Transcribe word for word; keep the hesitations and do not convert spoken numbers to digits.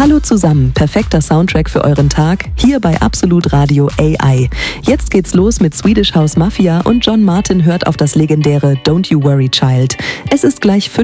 Hallo zusammen, perfekter Soundtrack für euren Tag, hier bei Absolut Radio A I. Jetzt geht's los mit Swedish House Mafia und John Martin hört auf das legendäre Don't You Worry Child. Es ist gleich fünf